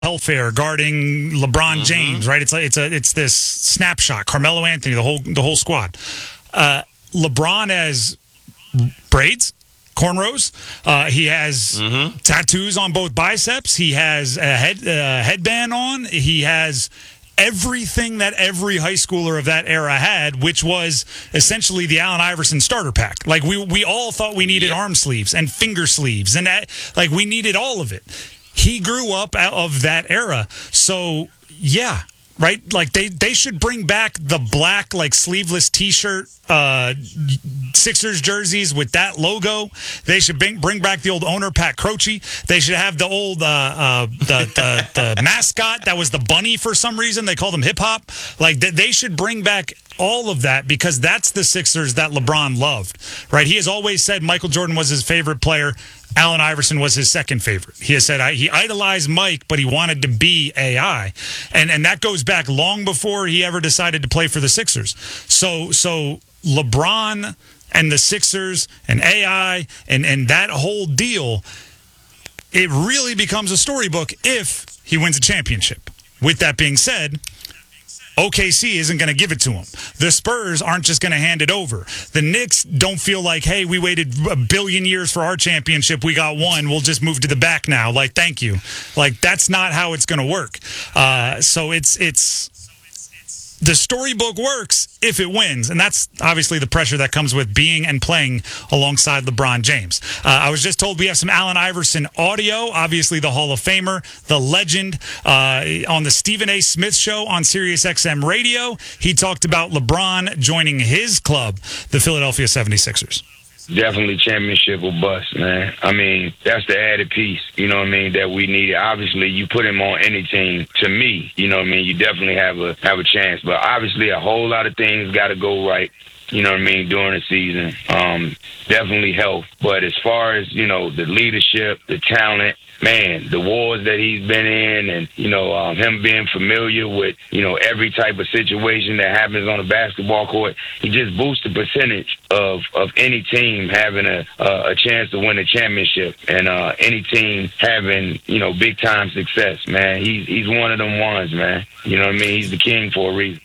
welfare guarding LeBron James, right? It's this snapshot. Carmelo Anthony, the whole squad. LeBron has braids, cornrows. He has tattoos on both biceps. He has a headband on. He has everything that every high schooler of that era had, which was essentially the Allen Iverson starter pack. Like we all thought we needed arm sleeves and finger sleeves, and that, like, we needed all of it. He grew up out of that era, so yeah. Right? Like, they should bring back the black, like, sleeveless T-shirt Sixers jerseys with that logo. They should bring back the old owner, Pat Croce. They should have the old the mascot that was the bunny for some reason. They called him Hip Hop. Like, they should bring back all of that, because that's the Sixers that LeBron loved. Right? He has always said Michael Jordan was his favorite player. Allen Iverson was his second favorite. He has said he idolized Mike, but he wanted to be AI. And that goes back long before he ever decided to play for the Sixers. So LeBron and the Sixers and AI and that whole deal, it really becomes a storybook if he wins a championship. With that being said, OKC isn't going to give it to him. The Spurs aren't just going to hand it over. The Knicks don't feel like, hey, we waited a billion years for our championship. We got one. We'll just move to the back now. Like, thank you. Like, that's not how it's going to work. So it's the storybook works if it wins, and that's obviously the pressure that comes with being and playing alongside LeBron James. I was just told we have some Allen Iverson audio, obviously the Hall of Famer, the legend, on the Stephen A. Smith Show on Sirius XM Radio. He talked about LeBron joining his club, the Philadelphia 76ers. Definitely championship or bust, man. I mean, that's the added piece, you know what I mean, that we needed. Obviously, you put him on any team, to me, you know what I mean, you definitely have a chance. But obviously, a whole lot of things got to go right, you know what I mean, during the season. Definitely health. But as far as, you know, the leadership, the talent, man, the wars that he's been in, and, you know, him being familiar with, you know, every type of situation that happens on a basketball court, he just boosts the percentage of any team having a chance to win a championship, and any team having, you know, big time success, man. He's one of them ones, man. You know what I mean? He's the king for a reason.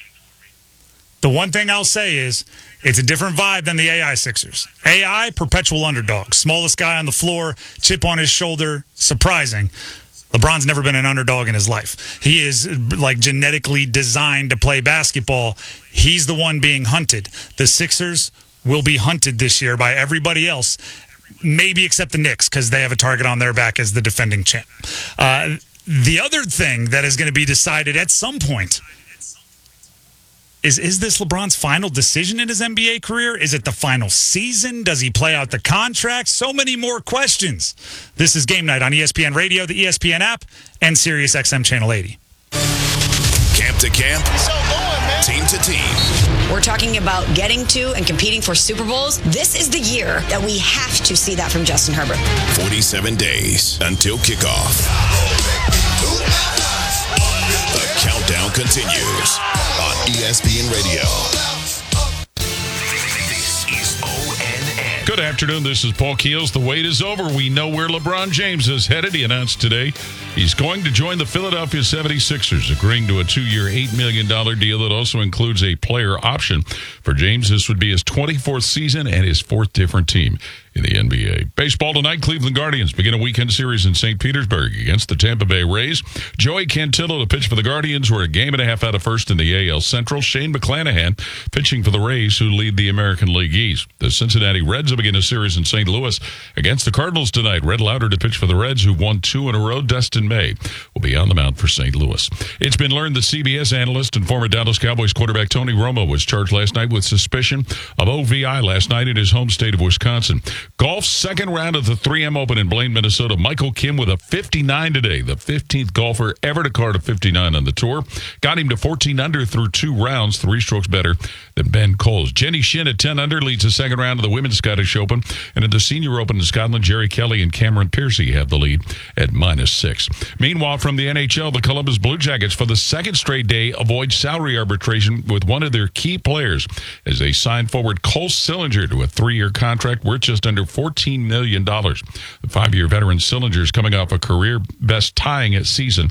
The one thing I'll say is it's a different vibe than the AI Sixers. AI, perpetual underdog. Smallest guy on the floor, chip on his shoulder, surprising. LeBron's never been an underdog in his life. He is, like, genetically designed to play basketball. He's the one being hunted. The Sixers will be hunted this year by everybody else, maybe except the Knicks, because they have a target on their back as the defending champ. The other thing that is going to be decided at some point is this LeBron's final decision in his NBA career? Is it the final season? Does he play out the contract? So many more questions. This is Game Night on ESPN Radio, the ESPN app, and Sirius XM Channel 80. Camp to camp, team to team. We're talking about getting to and competing for Super Bowls. This is the year that we have to see that from Justin Herbert. 47 days until kickoff. The countdown continues on ESPN Radio. This is ONN. Good afternoon. This is Paul Keels. The wait is over. We know where LeBron James is headed. He announced today he's going to join the Philadelphia 76ers, agreeing to a 2-year, $8 million deal that also includes a player option. For James, this would be his 24th season and his fourth different team in the NBA. Baseball tonight, Cleveland Guardians begin a weekend series in St. Petersburg against the Tampa Bay Rays. Joey Cantillo to pitch for the Guardians, who are a game and a half out of first in the AL Central. Shane McClanahan pitching for the Rays, who lead the American League East. The Cincinnati Reds will begin a series in St. Louis against the Cardinals tonight. Red Lauter to pitch for the Reds, who won 2 in a row. Dustin May will be on the mound for St. Louis. It's been learned that CBS analyst and former Dallas Cowboys quarterback Tony Romo was charged last night with suspicion of OVI last night in his home state of Wisconsin. Golf's second round of the 3M Open in Blaine, Minnesota. Michael Kim with a 59 today, the 15th golfer ever to card a 59 on the tour. Got him to 14 under through 2 rounds, 3 strokes better than Ben Coles. Jenny Shin at 10 under leads the second round of the Women's Scottish Open. And at the Senior Open in Scotland, Jerry Kelly and Cameron Piercy have the lead at -6. Meanwhile, from the NHL, the Columbus Blue Jackets, for the second straight day, avoid salary arbitration with one of their key players as they sign forward Cole Sillinger to a 3-year contract worth just under $14 million. The 5-year veteran Sillinger is coming off a career best tying season